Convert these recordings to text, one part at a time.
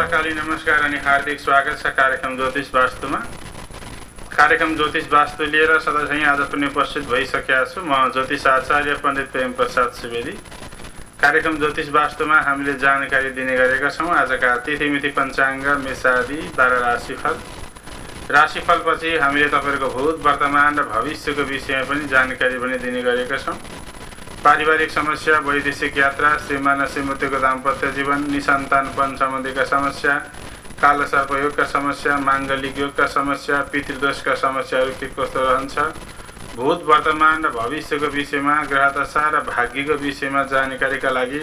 प्रातःकालीन नमस्कार अनि हार्दिक स्वागत छ कार्यक्रम ज्योतिष वास्तुमा। कार्यक्रम ज्योतिष वास्तु लिएर सदाझैँ आज पनि उपस्थित भइसकेका छु। म ज्योतिष आचार्य पण्डित प्रेम प्रसाद सुवेदी। कार्यक्रम ज्योतिष वास्तुमा हामीले जानकारी दिने गरेका छौँ। आजका तिथिमिति पञ्चाङ्ग, मेषादि 12 राशिफल। राशिफलपछि हामीले तपाईँहरूको भूत, वर्तमान र भविष्यको विषयमा पनि जानकारी पनि दिने गरेका छौँ। पारिवारिक समस्या, वैदेशिक यात्रा, श्रीमान श्रीमतीको दाम्पत्य जीवन, निसन्तानपन सम्बन्धीका समस्या, कालसर्प योगका समस्या, माङ्गलिक योगका समस्या, पितृदोषका समस्याहरू के कस्तो रहन्छ, भूत, वर्तमान र भविष्यको विषयमा, ग्रहदशा र भाग्यको विषयमा जानकारीका लागि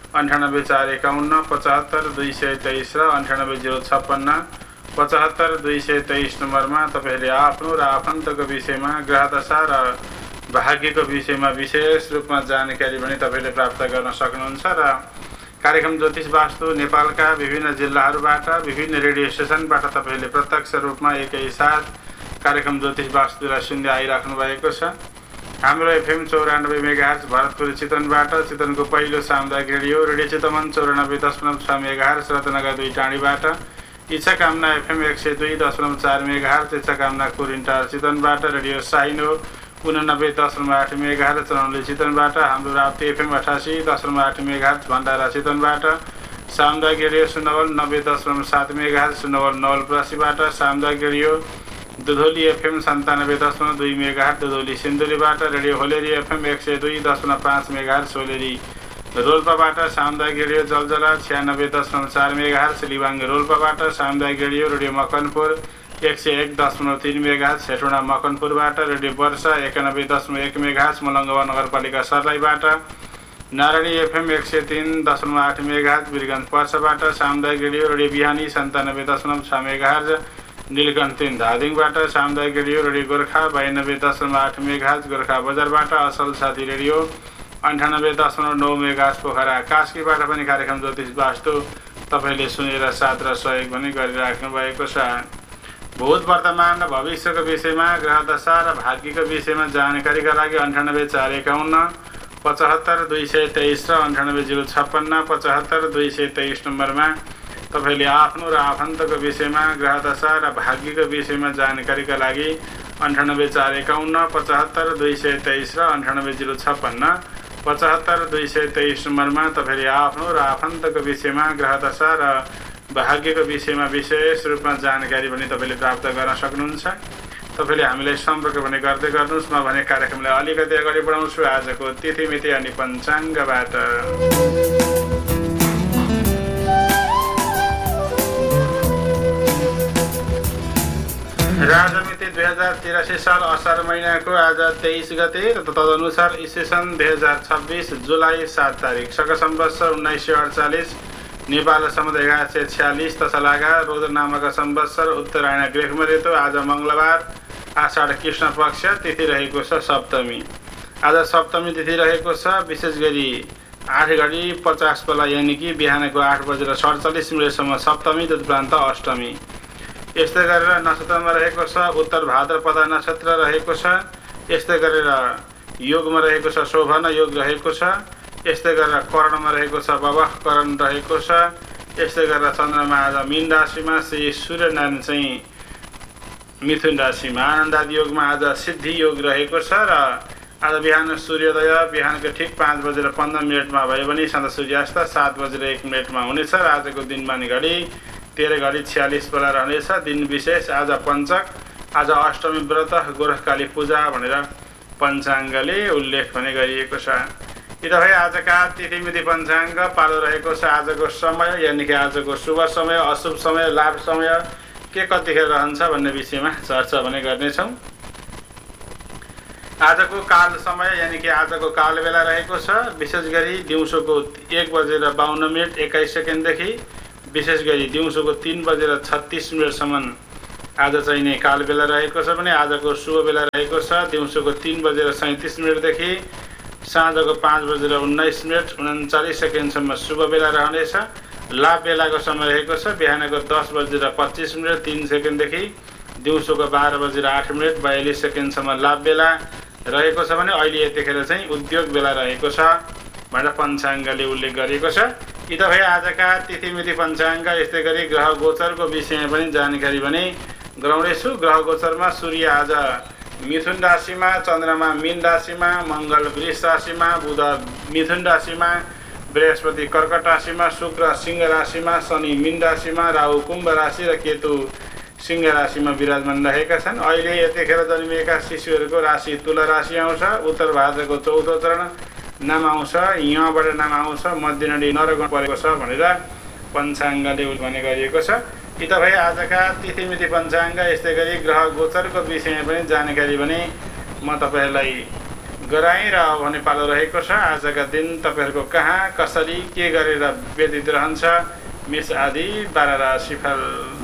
9841 75 223 र 98 056 75 223 नम्बरमा तपाईँहरूले आफ्नो र आफन्तको विषयमा, ग्रहदशा र भाग्यको विषयमा विशेष रूपमा जानकारी पनि तपाईँले प्राप्त गर्न सक्नुहुन्छ। र कार्यक्रम ज्योतिष वास्तु नेपालका विभिन्न जिल्लाहरूबाट, विभिन्न रेडियो स्टेसनबाट तपाईँले प्रत्यक्ष रूपमा एकैसाथ कार्यक्रम ज्योतिष वास्तुलाई सुन्दै आइराख्नु भएको छ। हाम्रो एफएम 94 मेगाहर्ज भरतपुर चितवनबाट, चितवनको पहिलो सामुदायिक radio Chitwan 94.6 megahertz, Ratnanagar 2 टाँडीबाट, इच्छाकामना FM 102.4 megahertz, इच्छाकामना Kurintar चितवनबाट, radio साइनो 89.8 मेगाहर्ज चलाउने चितवनबाट, हाम्रो राप्ती एफएम 88.8 मेगाहर्ज भण्डारा चितवनबाट, सामुदायिक रेडियो सुनवल 90.7 मेगाहर्ज सुनवल नवलपरासीबाट, सामुदायिक radio Dudhauli FM 97.2 megahertz Dudhauli सिन्धुलीबाट, radio होलेरी FM 102.5 megahertz होलेरी रोल्पाबाट, सामुदायिक रेडियो जलजला 96.4 मेगाहर्ज लिबाङ रोल्पाबाट, सामुदायिक radio Makanpur 101.3 megahertz Hetauda मकनपुरबाट, radio वर्षा 91.1 मेगाहर्ज मलङ्गवा नगरपालिका सर्लाहीबाट, नारायणी एफएम 103.8 मेगाहर्ज वीरगञ्ज पर्साबाट, सामुदायिक रेडियो बिहानी 97.6 मेगाहर्ज नीलकण्ठ 3 धादिङबाट, सामुदायिक रेडियो गोर्खा 92.8 मेगाहर्ज गोर्खा बजारबाट, असल साथी रेडियो 98.9 मेगाहर्ज पोखरा कास्कीबाट पनि कार्यक्रम ज्योतिष वास्तु तपाईँले सुनेर साथ र सहयोग पनि गरिराख्नु भएको छ। भूत, वर्तमान र भविष्यको विषयमा, ग्रहदशा र भाग्यको विषयमा जानकारीका लागि 9841 75 223 र 98 056 75 223 नम्बरमा तपाईँले आफ्नो र आफन्तको विषयमा, ग्रहदशा र भाग्यको विषयमा जानकारीका लागि 9841 75 223 र 98 056 75 223 नम्बरमा तपाईँले आफ्नो र आफन्तको विषयमा, ग्रहदशा र भाग्यको विषयमा विशेष रूपमा जानकारी पनि तपाईँले प्राप्त गर्न सक्नुहुन्छ। तपाईँले हामीलाई सम्पर्क पनि गर्दै गर्नुहोस्। म भने कार्यक्रमलाई अलिकति अगाडि बढाउँछु आजको तिथिमिति अनि पञ्चाङ्गबाट। राजमिति 2083 साल असार महिनाको आज 23 गते र तदनुसार इस्वीसन 2026 जुलाई 7 तारिक, शक सम्वत्सर 1948, नेपाल सम्वत 1146 तसलागा, रोदर नामक सम्वत्सर, उत्तरायण ग्रीष्म ऋतु। आज मङ्गलबार, आषाढ कृष्ण पक्ष, तिथि रहेको छ सप्तमी। आज सप्तमी तिथि रहेको छ। विशेष गरी 8:50 बेला यानि कि बिहानको 8:47 सप्तमी, तदुपरान्त अष्टमी। यस्तै गरेर नक्षत्रमा रहेको छ उत्तर भाद्रपद नक्षत्र रहेको छ। यस्तै गरेर योगमा रहेको छ शोभन योग रहेको छ। यस्तै गरेर करणमा रहेको छ बवह करण रहेको छ। यस्तै गरेर चन्द्रमा आज मीन राशिमा, श्री सूर्यनारायण चाहिँ मिथुन राशिमा, आनन्दादि योगमा आज सिद्धि योग रहेको छ। र आज बिहान सूर्योदय बिहानको ठिक 5:15 भयो भने सन्ध्या सूर्यास्त 7:01 हुनेछ। र आजको दिनमान घडी 13:46 बेला रहनेछ। दिन विशेष आज पञ्चक, आज अष्टमी व्रत, गोरखकाली पूजा भनेर पञ्चाङ्गले उल्लेख पनि गरिएको छ। यी त भए आजका तिथिमिति पञ्चाङ्ग। पालो रहेको छ आजको समय यानि कि आजको शुभ समय, अशुभ समय, लाभ समय के कतिखेर रहन्छ भन्ने विषयमा चर्चा पनि गर्नेछौँ। आजको काल समय यानि कि आजको काल बेला रहेको छ विशेष गरी दिउँसोको 1:52 देखि विशेष गरी दिउँसोको 3:36 आज चाहिँ नै काल बेला रहेको छ भने आजको शुभ बेला रहेको छ दिउँसोको 3:37 देखि साँझको 5:19 39 शुभ बेला रहनेछ। लाभ बेलाको समय रहेको छ बिहानको 10:25 3 देखि दिउँसोको 12:08 42 लाभ बेला रहेको छ भने अहिले यतिखेर चाहिँ उद्योग बेला रहेको छ भनेर पञ्चाङ्गले उल्लेख गरिएको छ। यी त भए आजका तिथिमिति पञ्चाङ्ग। यस्तै गरी ग्रह गोचरको विषयमा पनि जानकारी भने गराउँदैछु। ग्रह गोचरमा सूर्य आज मिथुन राशिमा, चन्द्रमा मीन राशिमा, मङ्गल वृष राशिमा, बुध मिथुन राशिमा, बृहस्पति कर्कट राशिमा, शुक्र सिंह राशिमा, शनि मीन राशिमा, राहु कुम्भ राशि र केतु सिंह राशिमा विराजमान रहेका छन्। अहिले यतिखेर जन्मिएका शिशुहरूको राशि तुला राशि आउँछ। उत्तर भाद्रको 4औं चरण नाम आउँछ, यहाँबाट नाम आउँछ, मध्यनडी नरगण परेको छ भनेर पञ्चाङ्गले भने गरिएको छ। यी त भए आजका तिथिमिति पञ्चाङ्ग। यस्तै गरी ग्रह गोचरको विषयमा पनि जानकारी भने म तपाईँहरूलाई गराएँ र भने पालो रहेको छ। आजका दिन तपाईँहरूको कहाँ कसरी के गरेर व्यतीत रहन्छ मेष आदि 12 राशिफल